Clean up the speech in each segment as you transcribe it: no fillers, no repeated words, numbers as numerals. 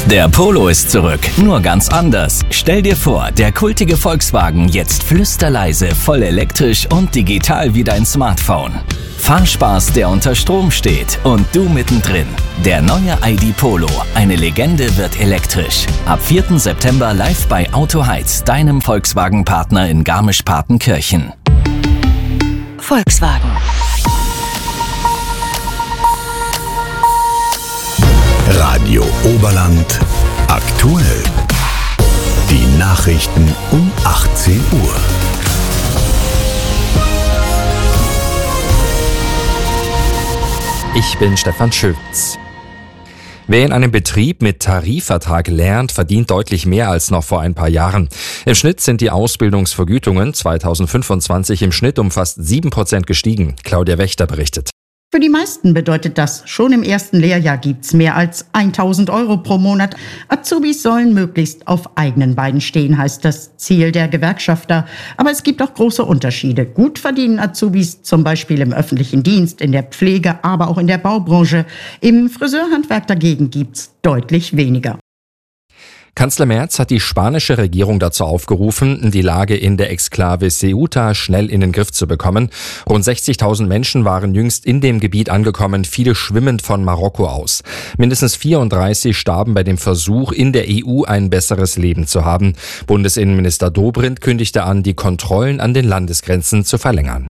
Der Polo ist zurück, nur ganz anders. Stell dir vor, der kultige Volkswagen jetzt flüsterleise, voll elektrisch und digital wie dein Smartphone. Fahrspaß, der unter Strom steht und du mittendrin. Der neue ID Polo, eine Legende, wird elektrisch. Ab 4. September live bei Auto Heiz, deinem Volkswagen-Partner in Garmisch-Partenkirchen. Volkswagen. Radio Oberland aktuell. Die Nachrichten um 18 Uhr. Ich bin Stefan Schütz. Wer in einem Betrieb mit Tarifvertrag lernt, verdient deutlich mehr als noch vor ein paar Jahren. Im Schnitt sind die Ausbildungsvergütungen 2025 im Schnitt um fast 7% gestiegen. Claudia Wächter berichtet. Für die meisten bedeutet das, schon im ersten Lehrjahr gibt's mehr als 1.000 Euro pro Monat. Azubis sollen möglichst auf eigenen Beinen stehen, heißt das Ziel der Gewerkschafter. Aber es gibt auch große Unterschiede. Gut verdienen Azubis zum Beispiel im öffentlichen Dienst, in der Pflege, aber auch in der Baubranche. Im Friseurhandwerk dagegen gibt's deutlich weniger. Kanzler Merz hat die spanische Regierung dazu aufgerufen, die Lage in der Exklave Ceuta schnell in den Griff zu bekommen. Rund 60.000 Menschen waren jüngst in dem Gebiet angekommen, viele schwimmend von Marokko aus. Mindestens 34 starben bei dem Versuch, in der EU ein besseres Leben zu haben. Bundesinnenminister Dobrindt kündigte an, die Kontrollen an den Landesgrenzen zu verlängern.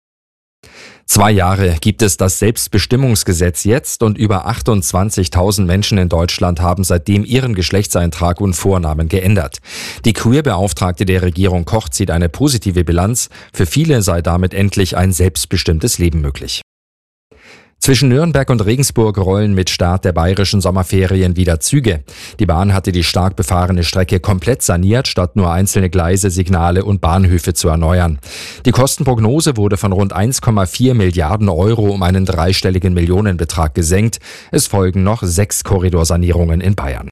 2 Jahre gibt es das Selbstbestimmungsgesetz jetzt und über 28.000 Menschen in Deutschland haben seitdem ihren Geschlechtseintrag und Vornamen geändert. Die Queer-Beauftragte der Regierung Koch zieht eine positive Bilanz. Für viele sei damit endlich ein selbstbestimmtes Leben möglich. Zwischen Nürnberg und Regensburg rollen mit Start der bayerischen Sommerferien wieder Züge. Die Bahn hatte die stark befahrene Strecke komplett saniert, statt nur einzelne Gleise, Signale und Bahnhöfe zu erneuern. Die Kostenprognose wurde von rund 1,4 Milliarden Euro um einen dreistelligen Millionenbetrag gesenkt. Es folgen noch 6 Korridorsanierungen in Bayern.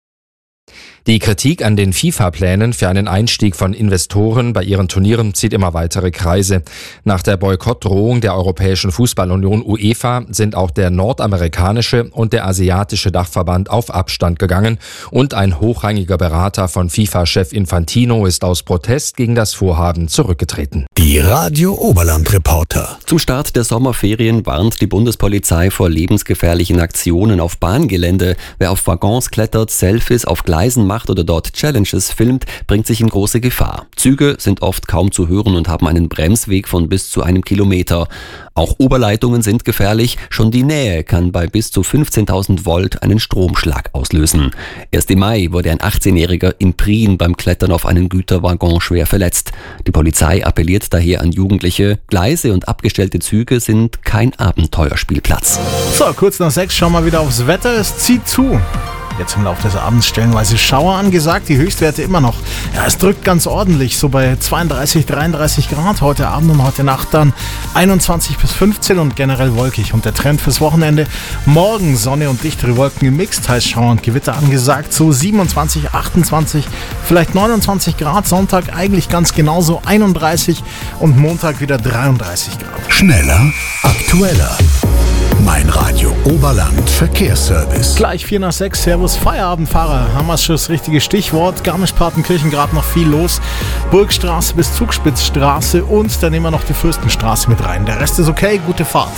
Die Kritik an den FIFA-Plänen für einen Einstieg von Investoren bei ihren Turnieren zieht immer weitere Kreise. Nach der Boykottdrohung der Europäischen Fußballunion UEFA sind auch der nordamerikanische und der asiatische Dachverband auf Abstand gegangen und ein hochrangiger Berater von FIFA-Chef Infantino ist aus Protest gegen das Vorhaben zurückgetreten. Die Radio Oberland Reporter. Zum Start der Sommerferien warnt die Bundespolizei vor lebensgefährlichen Aktionen auf Bahngelände. Wer auf Waggons klettert, Selfies auf Gleisen macht oder dort Challenges filmt, bringt sich in große Gefahr. Züge sind oft kaum zu hören und haben einen Bremsweg von bis zu 1 Kilometer. Auch Oberleitungen sind gefährlich. Schon die Nähe kann bei bis zu 15.000 Volt einen Stromschlag auslösen. Erst im Mai wurde ein 18-Jähriger in Prien beim Klettern auf einen Güterwaggon schwer verletzt. Die Polizei appelliert daher an Jugendliche. Gleise und abgestellte Züge sind kein Abenteuerspielplatz. So, kurz nach 6 schauen wir wieder aufs Wetter. Es zieht zu. Jetzt im Laufe des Abends stellenweise Schauer angesagt, die Höchstwerte immer noch. Ja, es drückt ganz ordentlich, so bei 32, 33 Grad. Heute Abend und heute Nacht dann 21 bis 15 und generell wolkig. Und der Trend fürs Wochenende, morgen Sonne und dichtere Wolken gemixt, heißt Schauer und Gewitter angesagt, so 27, 28, vielleicht 29 Grad. Sonntag eigentlich ganz genauso 31 und Montag wieder 33 Grad. Schneller, aktueller. Mein Radio Oberland Verkehrsservice. Gleich 4 nach 6, Servus Feierabendfahrer. Haben wir schon das richtige Stichwort. Garmisch-Partenkirchen gerade noch viel los. Burgstraße bis Zugspitzstraße und dann nehmen wir noch die Fürstenstraße mit rein. Der Rest ist okay, gute Fahrt.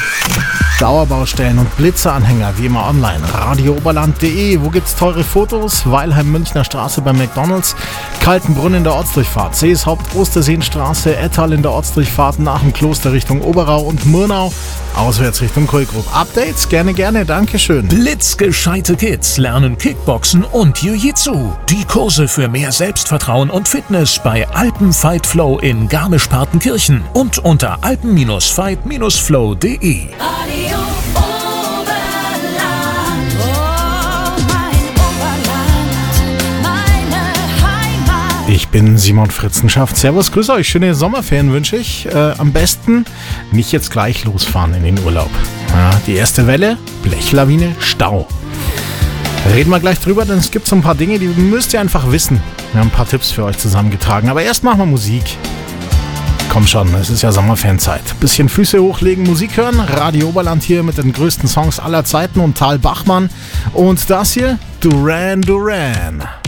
Dauerbaustellen und Blitzeranhänger, wie immer online. radiooberland.de. Wo gibt's teure Fotos? Weilheim Münchner Straße bei McDonalds. Kaltenbrunn in der Ortsdurchfahrt. Seeshaupt Osterseenstraße. Ettal in der Ortsdurchfahrt nach dem Kloster Richtung Oberau und Murnau. Auswärts Richtung Kulkrug. Updates? Gerne, Dankeschön. Blitzgescheite Kids lernen Kickboxen und Jiu-Jitsu. Die Kurse für mehr Selbstvertrauen und Fitness bei Alpen-Fight Flow in Garmisch-Partenkirchen und unter alpen-fight-flow.de. Ich bin Simon Fritzenschaft. Servus, grüß euch. Schöne Sommerferien wünsche ich. Am besten nicht jetzt gleich losfahren in den Urlaub. Ja, die erste Welle, Blechlawine, Stau. Reden wir gleich drüber, denn es gibt so ein paar Dinge, die müsst ihr einfach wissen. Wir haben ein paar Tipps für euch zusammengetragen. Aber erst machen wir Musik. Komm schon, es ist ja Sommerferienzeit. Bisschen Füße hochlegen, Musik hören. Radio Oberland hier mit den größten Songs aller Zeiten und Tal Bachmann. Und das hier Duran Duran.